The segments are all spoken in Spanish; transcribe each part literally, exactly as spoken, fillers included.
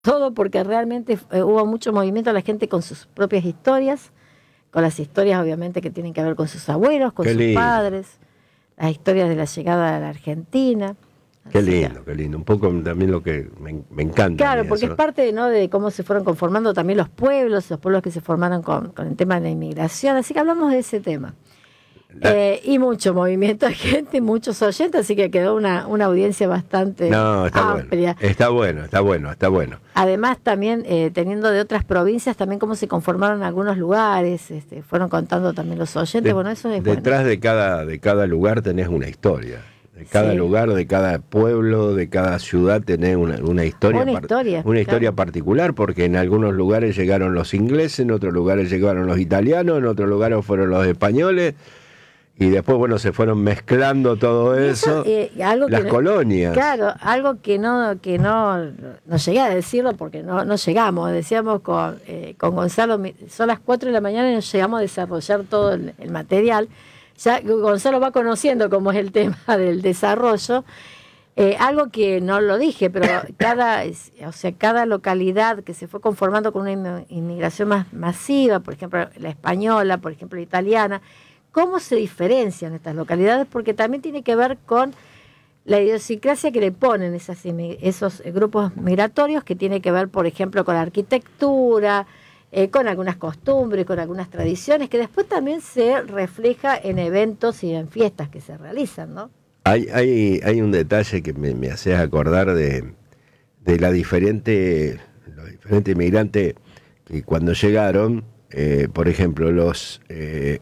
todo porque realmente eh, hubo mucho movimiento, la gente con sus propias historias, con las historias obviamente que tienen que ver con sus abuelos, con Qué sus lindo. padres, las historias de la llegada a la Argentina. Qué Así que- lindo, qué lindo. Un poco también lo que me, me encanta. a Claro, mí porque eso. es parte, ¿no?, de cómo se fueron conformando también los pueblos, los pueblos que se formaron con, con el tema de la inmigración. Así que hablamos de ese tema. La- Eh, y mucho movimiento de gente, muchos oyentes, así que quedó una, una audiencia bastante No, está amplia. bueno. Está bueno, está bueno, está bueno. Además, también eh, teniendo de otras provincias, también cómo se conformaron algunos lugares, este, fueron contando también los oyentes. De- bueno, eso es bueno. detrás de cada, de cada lugar tenés una historia. De cada Sí. lugar, de cada pueblo, de cada ciudad tenés una, una historia. Una par- historia, Una historia claro. particular, porque en algunos lugares llegaron los ingleses, en otros lugares llegaron los italianos, en otros lugares fueron los españoles. Y después, bueno, se fueron mezclando todo Y eso. eh, algo las que no- colonias. Claro, algo que no, que no, no llegué a decirlo porque no, no llegamos. Decíamos con, eh, con Gonzalo, mi- son las cuatro de la mañana y no llegamos a desarrollar todo el, el material. Ya Gonzalo va conociendo cómo es el tema del desarrollo. Eh, algo que no lo dije, pero cada, es- o sea, cada localidad que se fue conformando con una inmi- inmigración más masiva, por ejemplo la española, por ejemplo la italiana, ¿cómo se diferencian estas localidades? Porque también tiene que ver con la idiosincrasia que le ponen esas, imi- esos eh, grupos migratorios, que tiene que ver, por ejemplo, con la arquitectura, eh, con algunas costumbres, con algunas tradiciones, que después también se refleja en eventos y en fiestas que se realizan, ¿no? Hay, hay, hay un detalle que me, me hace acordar de, de la diferente, los diferentes inmigrantes que cuando llegaron, eh, por ejemplo, los eh,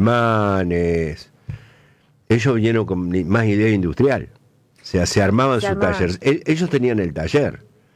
alemanes, ellos vinieron con ni- más idea industrial. O sea, se armaban Se su armaban. taller. E- Ellos tenían el taller.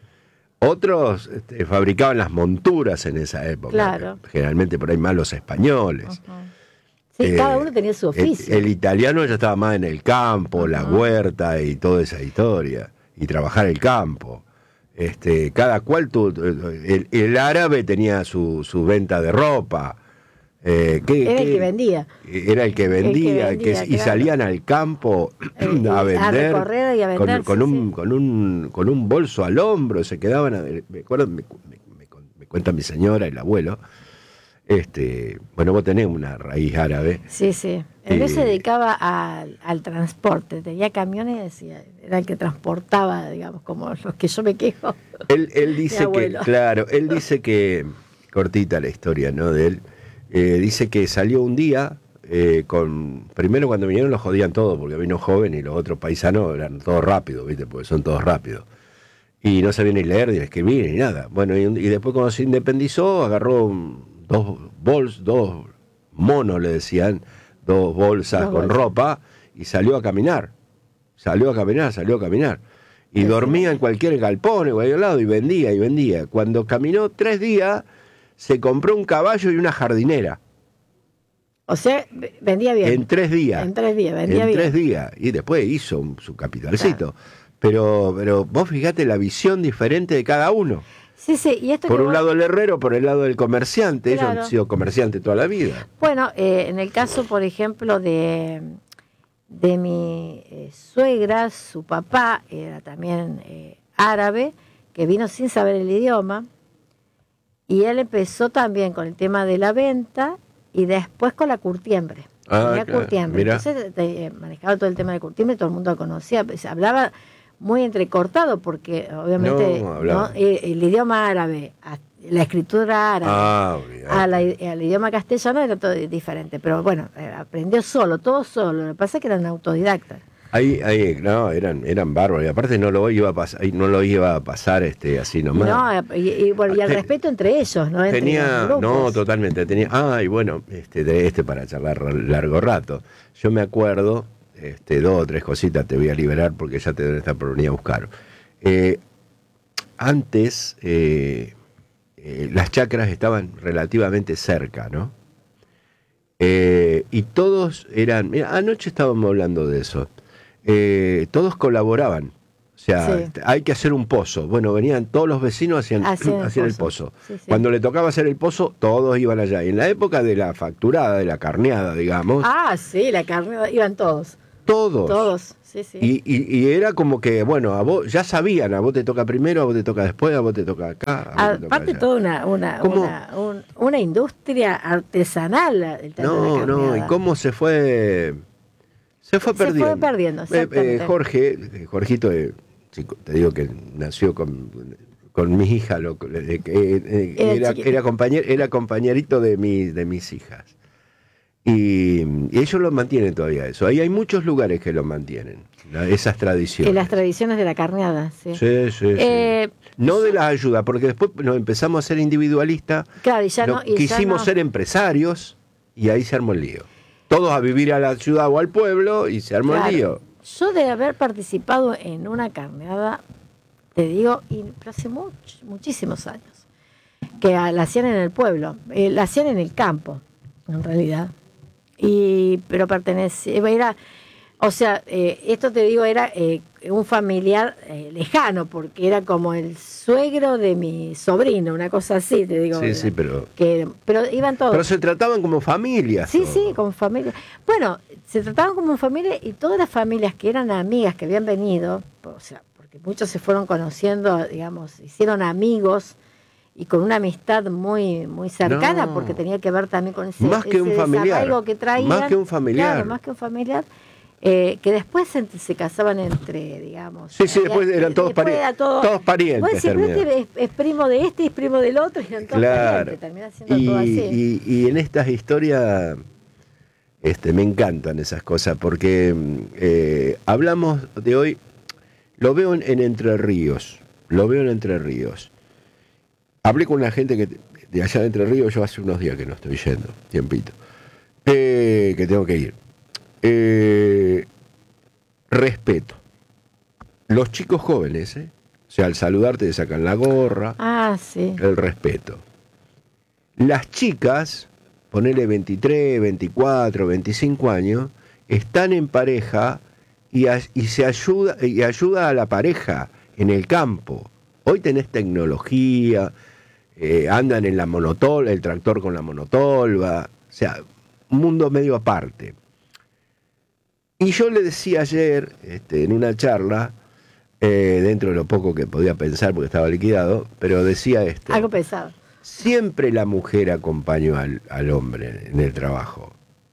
Otros este, fabricaban las monturas en esa época. Claro. Generalmente por ahí más los españoles. Ujú. Sí, Eh, cada uno tenía su El, oficio. el italiano ya estaba más en el campo, la Ajá. huerta y toda esa historia. Y trabajar el campo. Este, cada cual tu, el, el árabe tenía su, su venta de ropa. Eh, ¿qué- Era el qué- que vendía. Era el que vendía, vendía, que- y claro. salían al campo Eh, y a a vender, recorrer y a vender, con, con sí, un, sí. con un con un bolso al hombro, se quedaban, a- me acuerdo, me, me- me con- me cuenta mi señora, el abuelo, este, bueno, vos tenés una raíz árabe. Sí, sí. Él Y- se dedicaba al, al transporte, tenía camiones y era el que transportaba, digamos, como los que yo me quejo. Él, él dice que, abuelo. claro, él dice que, cortita la historia, ¿no? De él, eh, dice que salió un día eh, con, primero cuando vinieron los jodían todo, porque vino joven y los otros paisanos eran todos rápidos, ¿viste? Porque son todos rápidos. Y no sabía ni leer, ni escribir, ni nada. Bueno, y, un- y después cuando se independizó, agarró un- dos bols, dos monos, le decían, dos bolsas Dos con bolsas. ropa, y salió a caminar. Salió a caminar, salió a caminar. Y Sí, dormía sí. en cualquier galpón, en cualquier lado, y vendía, y vendía. Cuando caminó tres días, se compró un caballo y una jardinera. O sea, v- vendía bien. En tres días. En tres días, vendía en bien. tres días. Y después hizo un- su capitalcito. Pero, pero vos fijate la visión diferente de cada uno. Sí, sí, y esto Por que un vos- lado el herrero, por el lado del comerciante. Ellos Claro. han sido comerciantes toda la vida. Bueno, eh, en el caso, por ejemplo, de, de mi eh, suegra, su papá era también eh, árabe, que vino sin saber el idioma, y él empezó también con el tema de la venta y después con la curtiembre. Ah, Tenía claro, curtiembre. mira. Entonces eh, manejaba todo el tema de curtiembre, todo el mundo lo conocía, pues, hablaba muy entrecortado porque obviamente No, hablaba. ¿no? Eh, el idioma árabe, a- la escritura árabe, Ah, olvidate. a la- al idioma castellano era todo diferente, pero bueno, eh, aprendió solo, todo solo. Lo que pasa es que eran autodidactas. Ahí, ahí, no, eran, eran bárbaros. Y aparte no lo iba a pasar, no lo iba a pasar este, así nomás. No, y, y, bueno, y el Te- respeto entre ellos, ¿no? Entre Tenía, los grupos. no, totalmente. Tenía, ah, y bueno, este, de este para charlar largo rato. Yo me acuerdo, este, dos o tres cositas te voy a liberar porque ya te deben estar por venir a buscar. Eh, antes, eh, eh, las chacras estaban relativamente cerca, ¿no? Eh, y todos eran, mira, anoche estábamos hablando de eso. Eh, todos colaboraban. O sea, Sí. hay que hacer un pozo. Bueno, venían todos los vecinos, hacían, Hacían el hacían el pozo. pozo. Sí, sí. Cuando le tocaba hacer el pozo, todos iban allá. Y en la época de la facturada, de la carneada, digamos, Ah, sí, la carne, iban todos. Todos. Todos, sí, sí. Y, y, y era como que, bueno, a vos ya sabían, a vos te toca primero, a vos te toca después, a vos te toca acá. A vos te toca Aparte allá. toda una, una, una, un, una industria artesanal el tema de la No, no, y carneada. cómo se fue, se fue Se perdiendo. fue perdiendo, Eh, exactamente. eh, Jorge, eh, Jorgito, eh, chico, te digo que nació con, con mi hija, lo, eh, eh, eh, Era era, chiquito. era, compañer, era compañerito de, mi, de mis hijas. Y, y ellos lo mantienen todavía eso. Ahí hay muchos lugares que lo mantienen, la- esas tradiciones. En las tradiciones de la carneada, sí. Sí, sí, Eh, sí. No de la ayuda, porque después nos empezamos a ser individualistas, Claro, y ya no- no. Y quisimos ya no. ser empresarios y ahí se armó el lío. Todos a vivir a la ciudad o al pueblo y se armó Claro. el lío. Yo de haber participado en una carneada, te digo, y, pero hace much, muchísimos años, que a- la hacían en el pueblo, eh, la hacían en el campo, en realidad. Y, pero pertenecía, era, o sea, eh, esto te digo, era eh, un familiar eh, lejano, porque era como el suegro de mi sobrino, una cosa así, te digo. Sí, era, sí, pero. que, pero iban todos. Pero se trataban como familias. Sí, todos. sí, como familia. Bueno, se trataban como familia y todas las familias que eran amigas, que habían venido, o sea, porque muchos se fueron conociendo, digamos, hicieron amigos y con una amistad muy muy cercana, No. porque tenía que ver también con ese, Más que ese un familiar. desarraigo que traían. Más que un familiar. Claro, más que un familiar. Eh, que después se, se casaban entre, digamos. Sí, sí, había- después eran todos, después pari- era todo- todos parientes. Vos decís, pero terminaban. este es, es primo de este y es primo del otro, y eran todos Claro. parientes, termina siendo Y, todo así. y, y en estas historias este, me encantan esas cosas porque eh, hablamos de hoy, lo veo en, en Entre Ríos, lo veo en Entre Ríos. Hablé con una gente que de allá de Entre Ríos, yo hace unos días que no estoy yendo, tiempito, eh, que tengo que ir. Eh, respeto. Los chicos jóvenes, ¿eh? O sea, al saludarte te sacan la gorra, Ah, sí. el respeto. Las chicas, ponele veintitrés, veinticuatro, veinticinco años, están en pareja y, a- y se ayuda, y ayuda a la pareja en el campo. Hoy tenés tecnología, eh, andan en la monotolva, el tractor con la monotolva, o sea, un mundo medio aparte. Y yo le decía ayer, este, en una charla, eh, dentro de lo poco que podía pensar porque estaba liquidado, pero decía esto. Algo pesado. Siempre la mujer acompañó al, al hombre en el trabajo.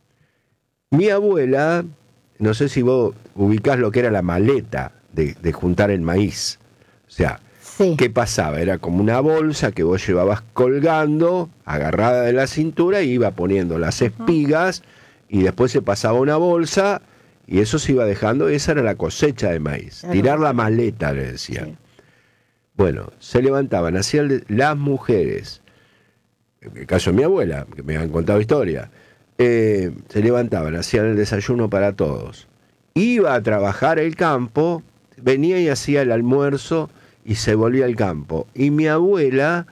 Mi abuela, no sé si vos ubicás lo que era la maleta de, de juntar el maíz. O sea, Sí. ¿qué pasaba? Era como una bolsa que vos llevabas colgando, agarrada de la cintura, y iba poniendo las espigas, y después se pasaba una bolsa, y eso se iba dejando, esa era la cosecha de maíz. Claro. Tirar la maleta, le decían. Sí. Bueno, se levantaban, hacían de- las mujeres, en el caso de mi abuela, que me han contado historia, eh, se levantaban, hacían el desayuno para todos. Iba a trabajar el campo, venía y hacía el almuerzo y se volvía al campo. Y mi abuela,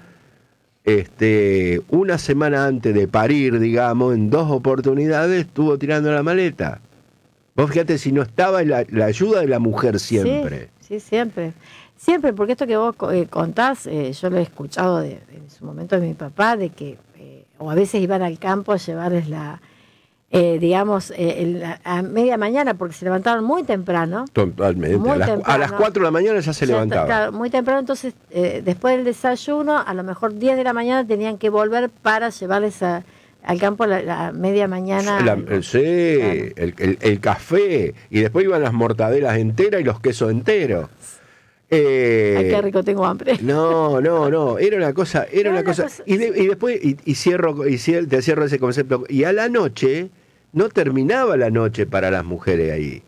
este, una semana antes de parir, digamos, en dos oportunidades, estuvo tirando la maleta. Vos fíjate si no estaba la, la ayuda de la mujer siempre. Sí, sí, siempre. Siempre, porque esto que vos eh, contás, eh, yo lo he escuchado de, de- en su momento de mi papá, de que, eh, o a veces iban al campo a llevarles la, eh, digamos, eh, el- la- a media mañana, porque se levantaban muy temprano. Totalmente. Muy a, las, a temprano. las cuatro de la mañana ya se Ya levantaba. está, claro, muy temprano, entonces, eh, después del desayuno, a lo mejor diez de la mañana tenían que volver para llevarles a- al campo la, la media mañana. La- algo. sí, Claro. el, el- el café, y después iban las mortadelas enteras y los quesos enteros. Eh, Ay, qué rico, tengo hambre. No, no, no, era una cosa, era Era una una cosa. cosa- Y, de- y después, y, y cierro, y cier- te cierro ese concepto. Y a la noche, no terminaba la noche para las mujeres ahí.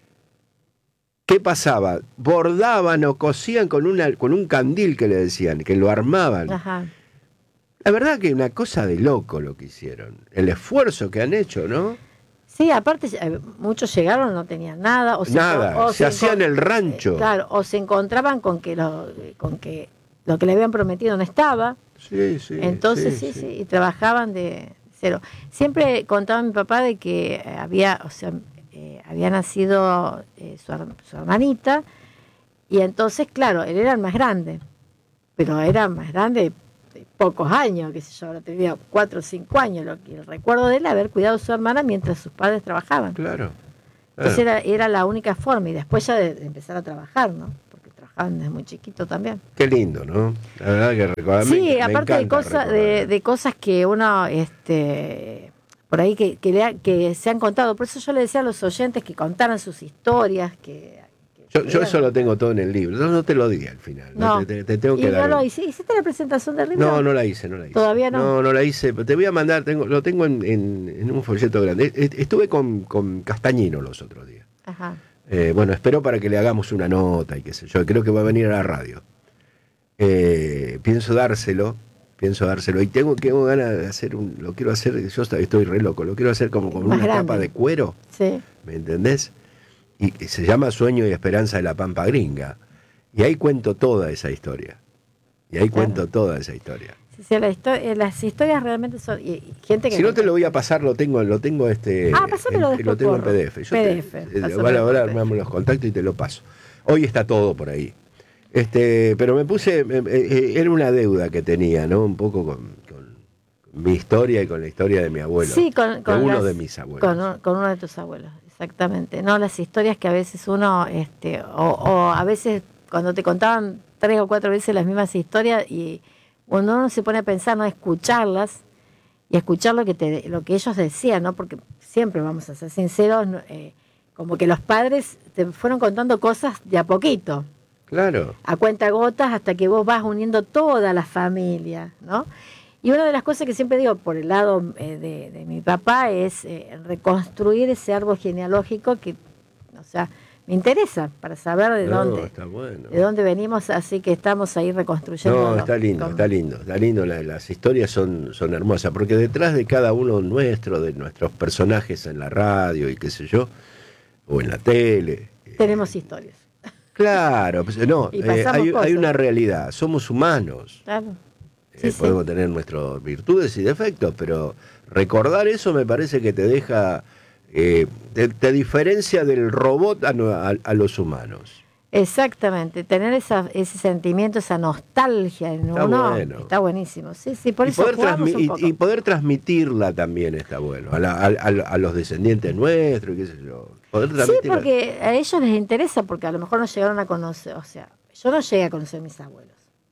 ¿Qué pasaba? Bordaban o cosían con, una, con un candil que le decían, que lo armaban. Ajá. La verdad que una cosa de loco lo que hicieron. El esfuerzo que han hecho, ¿no? Sí, aparte, eh, muchos llegaron, no tenían nada. O Nada, o se hacía en encon- el rancho. eh, claro, o se encontraban con que, lo, con que lo que le habían prometido no estaba. Sí, sí. Entonces, sí, sí, y trabajaban de cero. Siempre contaba mi papá de que eh, había, o sea, eh, había nacido eh, su, her- su hermanita, y entonces, claro, él era el más grande, pero era más grande de pocos años, qué sé yo, ahora tenía cuatro o cinco años, lo que el recuerdo de él haber cuidado a su hermana mientras sus padres trabajaban. Claro. Entonces era, era la única forma, y después ya de, de empezar a trabajar, ¿no? Porque trabajaban desde muy chiquito también. Qué lindo, ¿no? La verdad que recordar. Sí, me, aparte me de, cosa, de, de cosas que uno, este, por ahí que, que, le, que se han contado. Por eso yo le decía a los oyentes que contaran sus historias, que... Yo, yo eso lo tengo todo en el libro. No, no te lo di al final. No. Te, te, te tengo que ¿Y dar no lo un... hiciste? ¿Hiciste la presentación del libro? No, no la hice, no la hice. ¿Todavía no? No, no la hice. Te voy a mandar, tengo, lo tengo en, en, en un folleto grande. Estuve con, con Castañino los otros días. Ajá. Eh, bueno, espero para que le hagamos una nota y qué sé yo. Creo que va a venir a la radio. Eh, pienso dárselo, pienso dárselo. Y tengo, tengo ganas de hacer un... Lo quiero hacer, yo estoy re loco, lo quiero hacer como con Más una grande. tapa de cuero. Sí. ¿Me entendés? Y se llama Sueño y Esperanza de la Pampa Gringa. Y ahí cuento toda esa historia. Y ahí Claro. cuento toda esa historia. Sí, sí, la histo- eh, las historias realmente son... Y, y gente que Si no te lo voy a pasar, lo tengo, lo tengo este. Ah, pásamelo en- después lo tengo en por P D F. Yo P D te- F, eh, pásamelo Ahora, por ahora P D F. armamos los contactos y te lo paso. Hoy está todo por ahí. Este, pero me puse, eh, eh, era una deuda que tenía, ¿no? Un poco con, con mi historia y con la historia de mi abuelo. Sí, con, con de uno las- de mis abuelos. Con, un- con uno de tus abuelos, exactamente. No, las historias que a veces uno, este, o, o a veces cuando te contaban tres o cuatro veces las mismas historias y cuando uno se pone a pensar, no escucharlas y escuchar lo que te, lo que ellos decían, ¿no? Porque siempre vamos a ser sinceros, no, eh, como que los padres te fueron contando cosas de a poquito, Claro. a cuenta gotas, hasta que vos vas uniendo toda la familia, ¿no? Y una de las cosas que siempre digo por el lado eh, de, de mi papá es eh, reconstruir ese árbol genealógico que, o sea, me interesa para saber de No, dónde está bueno. de dónde venimos, así que estamos ahí reconstruyendo. No, está lindo, está lindo, está lindo. La- las historias son, son hermosas, porque detrás de cada uno nuestro, de nuestros personajes en la radio y qué sé yo, o en la tele. Tenemos historias. Claro, pues, no, Y eh, pasamos hay, cosas. hay una realidad, somos humanos. Claro. Eh, Sí, sí. podemos tener nuestras virtudes y defectos, pero recordar eso me parece que te deja, eh, te, te diferencia del robot a, no- a- a los humanos. Exactamente, tener esa, ese sentimiento, esa nostalgia en Está uno, bueno. está buenísimo. Sí, sí, por y, eso poder jugamos transmi- un y- poco. y poder transmitirla también está bueno, a, la- a- a- a los descendientes nuestros, qué sé yo. Poder Sí, transmitirla. porque a ellos les interesa, porque a lo mejor no llegaron a conocer, o sea, yo no llegué a conocer a mis abuelos.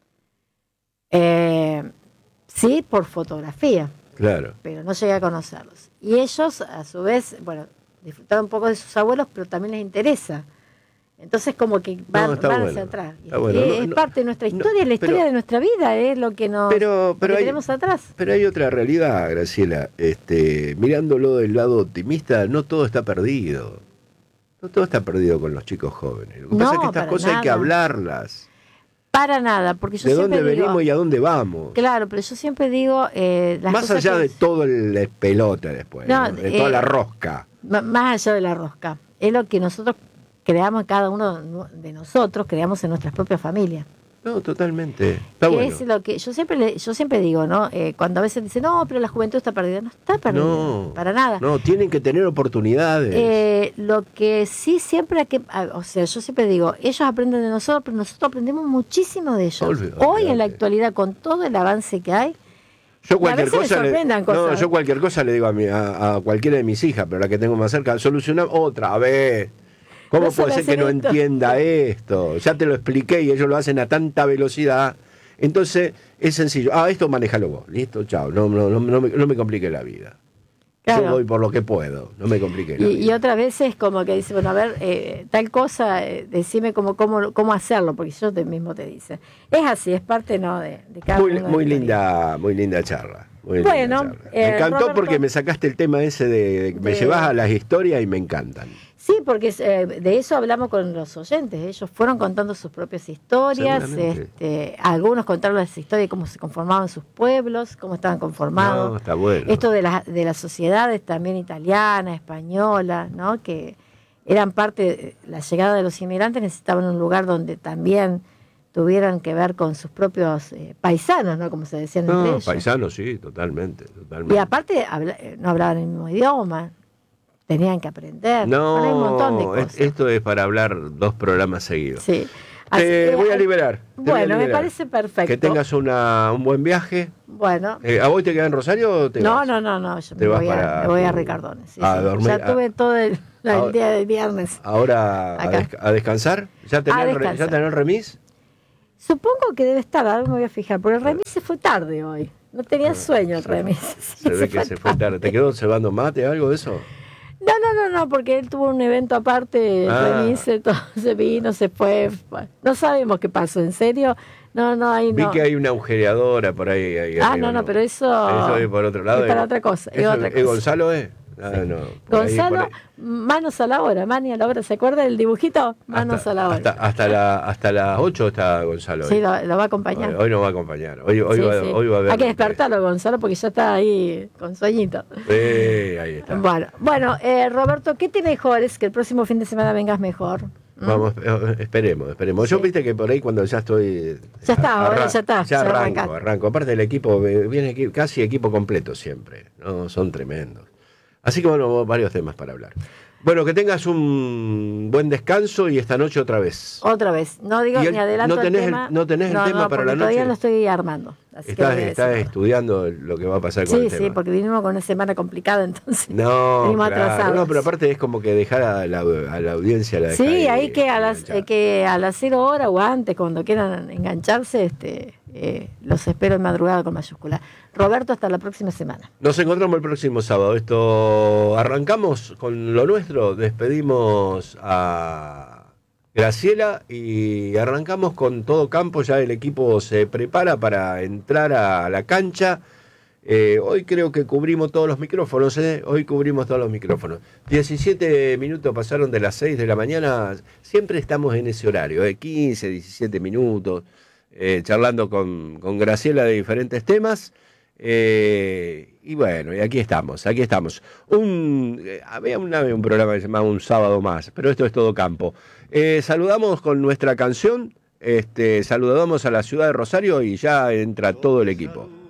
Eh, sí, por fotografía, Claro. pero no llegué a conocerlos. Y ellos, a su vez, bueno, disfrutaron un poco de sus abuelos, pero también les interesa. Entonces, como que van, No, está van bueno, hacia atrás. está Y bueno. es, No, es no, parte de nuestra no, historia, es la historia pero- de nuestra vida, es lo que nos Pero, lo pero que hay, tenemos atrás. pero hay otra realidad, Graciela. Este, mirándolo del lado optimista, no todo está perdido. No todo está perdido con los chicos jóvenes. Lo que No, pasa es que estas para cosas hay que nada. hablarlas. Para nada, porque yo De siempre dónde digo, venimos y a dónde vamos. claro, pero yo siempre digo eh, las Más cosas allá que- de todo el pelota después, No, ¿no? de toda eh, la rosca. M- más allá de la rosca, es lo que nosotros creamos, cada uno de nosotros creamos en nuestras propias familias. No, totalmente. Está que bueno. es lo que yo siempre le- yo siempre digo, ¿no? Eh, cuando a veces dicen, no, pero la juventud está perdida, no está perdida, No, para nada. No, tienen que tener oportunidades. Eh, lo que sí siempre hay que, ah, o sea, yo siempre digo, ellos aprenden de nosotros, pero nosotros aprendemos muchísimo de ellos. Olvídate. Hoy en la actualidad, con todo el avance que hay, Yo y a cualquier veces me cosa le, sorprendan no, cosas. yo cualquier cosa le digo a, mi, a, a cualquiera de mis hijas, pero la que tengo más cerca, solucionar otra vez. ¿Cómo No puede sabe ser que no hacer esto. entienda esto? Ya te lo expliqué y ellos lo hacen a tanta velocidad. Entonces es sencillo. Ah, esto manéjalo vos. Listo, chao. No, no, no, no me, no me complique la vida. Claro. Yo voy por lo que puedo. No me complique la Y, vida. y otras veces como que dice, bueno, a ver, eh, tal cosa, eh, decime cómo, cómo, cómo hacerlo, porque yo te mismo te dice. Es así, es parte no de, de cada Muy, uno de muy la linda, muy linda charla. Muy Bueno, linda charla. eh, me encantó Roberto- porque me sacaste el tema ese de, de- me De- llevas a las historias y me encantan. Sí, porque eh, de eso hablamos con los oyentes. Ellos fueron contando sus propias historias. Seguramente. Este, algunos contaron las historias de cómo se conformaban sus pueblos, cómo estaban conformados. No, está bueno. Esto de, la, de las sociedades también italiana, española, ¿no? Que eran parte, la llegada de los inmigrantes necesitaban un lugar donde también tuvieran que ver con sus propios eh, paisanos, ¿no? Como se decían entre No, ellos. paisanos, sí, totalmente, totalmente. Y aparte habla- eh, no hablaban el mismo idioma, tenían que aprender. No, Bueno, hay un montón de es- cosas. esto es para hablar dos programas seguidos. Sí. Así Te que voy a hay- liberar. te voy a Bueno, me liberar. parece perfecto. Que tengas una, un buen viaje. Bueno. Eh, ¿A vos te quedás en Rosario o te No, vas? no, no, no, yo Te me vas voy, para- a, me voy a Ricardones. Sí, a sí. dormir, Ya a- tuve todo el, el ahora- día de viernes. Ahora a, Acá. des- a descansar. ¿Ya tenés, A el re- ¿Ya descansar. tenés el remis? Supongo que debe estar, ahora me voy a fijar, porque el remis se fue tarde hoy. No tenía sueño el se- remis. Se ve que se fue tarde. ¿Te quedó cebando mate, algo de eso? No, no, no, no, porque él tuvo un evento aparte, el Ah. remis, todo, se vino, se fue. Bueno, no sabemos qué pasó, ¿en serio? No, no, ahí Vi no. que hay una agujereadora por ahí. ahí Ah, arriba, no, no, pero eso... Eso es por otro lado. Es para eh. otra cosa, es ¿Eso otra es cosa. Gonzalo, eh? Ah, no, por ahí, Gonzalo, por ahí. manos a la obra, mani a la obra, ¿se acuerda del dibujito? Manos Hasta, a la obra. hasta, hasta, la, hasta las ocho está Gonzalo. Sí, hoy. lo, lo va a acompañar. Hoy, hoy nos va a acompañar. Hoy, hoy, Sí, va, sí. hoy va a ver. Hay que despertarlo, Gonzalo, porque ya está ahí con sueñito. Eh, ahí está. Bueno, bueno eh, Roberto, ¿qué te mejores? Que el próximo fin de semana vengas mejor. ¿Mm? Vamos, eh, esperemos, esperemos. Yo Sí. viste que por ahí cuando ya estoy... Ya está, ahora ya está, Ya ya arranco, arrancaste. arranco. Aparte del equipo, eh, viene equi- casi equipo completo siempre. No, son tremendos. Así que bueno, varios temas para hablar. Bueno, que tengas un buen descanso y esta noche otra vez. Otra vez, no digo ¿Y el- ni adelanto no tenés el el- tema. no tenés el tema para porque la todavía noche? lo estoy armando. Así que Estás, voy a estás decir. estudiando lo que va a pasar con Sí, el sí, tema. porque vinimos con una semana complicada, entonces. No, venimos claro, atrasados. no, pero aparte es como que dejar a la, a la audiencia la deja Sí, ahí ahí que a las enganchada. eh, que a las cero horas o antes, cuando quieran engancharse, este, eh, los espero en madrugada con mayúscula. Roberto, hasta la próxima semana. Nos encontramos el próximo sábado. Esto arrancamos con lo nuestro, despedimos a Graciela y arrancamos con todo campo. Ya el equipo se prepara para entrar a la cancha. Eh, hoy creo que cubrimos todos los micrófonos, ¿eh? Hoy cubrimos todos los micrófonos. diecisiete minutos pasaron de las seis de la mañana. Siempre estamos en ese horario, ¿eh? quince, diecisiete minutos, eh, charlando con, con Graciela de diferentes temas. Eh, y bueno, y aquí estamos, aquí estamos. Un, eh, había una vez un programa que se llamaba Un Sábado Más, pero esto es todo campo. Eh, saludamos con nuestra canción, este, saludamos a la ciudad de Rosario y ya entra todo el equipo.